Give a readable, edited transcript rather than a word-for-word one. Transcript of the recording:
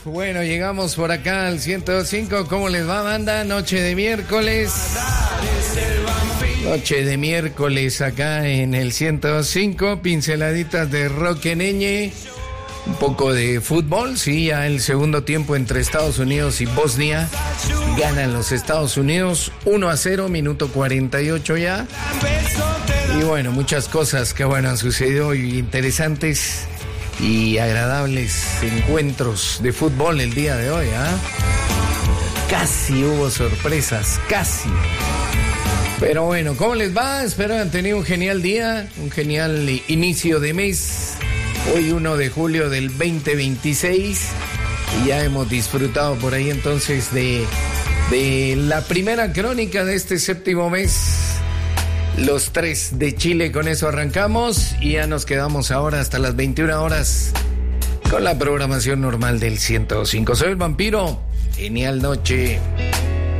Bueno, llegamos por acá al 105. ¿Cómo les va, banda? Noche de miércoles. Noche de miércoles acá en el 105. Pinceladitas de rock en Ñe. Un poco de fútbol, sí, ya el segundo tiempo entre Estados Unidos y Bosnia. Ganan los Estados Unidos 1-0, minuto 48 ya. Y bueno, muchas cosas que han sucedido y interesantes y agradables encuentros de fútbol el día de hoy, ¿ah? Casi hubo sorpresas, casi. Pero bueno, ¿cómo les va? Espero hayan tenido un genial día, un genial inicio de mes. Hoy 1 de julio del 2026 y ya hemos disfrutado por ahí entonces de la primera crónica de este séptimo mes. Los 3 de Chile, con eso arrancamos y ya nos quedamos ahora hasta las 21 horas con la programación normal del 105. Soy el Vampiro, genial noche.